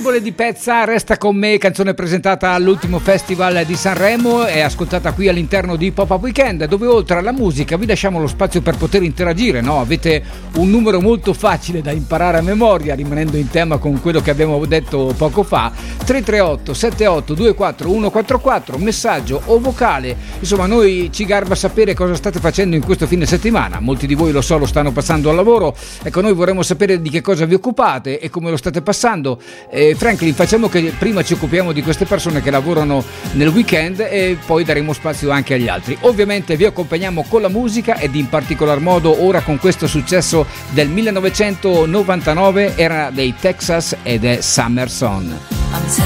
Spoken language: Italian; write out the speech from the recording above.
Debole di Pezza, Resta con me, canzone presentata all'ultimo festival di Sanremo e ascoltata qui all'interno di Pop-Up Weekend, dove oltre alla musica vi lasciamo lo spazio per poter interagire, no? Avete un numero molto facile da imparare a memoria, rimanendo in tema con quello che abbiamo detto poco fa: 338 78 24 144, messaggio o vocale. Insomma, noi ci garba sapere cosa state facendo in questo fine settimana. Molti di voi, lo so, lo stanno passando al lavoro. Ecco, noi vorremmo sapere di che cosa vi occupate e come lo state passando. Franklin, facciamo che prima ci occupiamo di queste persone che lavorano nel weekend e poi daremo spazio anche agli altri. Ovviamente vi accompagniamo con la musica ed in particolar modo ora con questo successo del 1999, era dei Texas ed è Summer Son.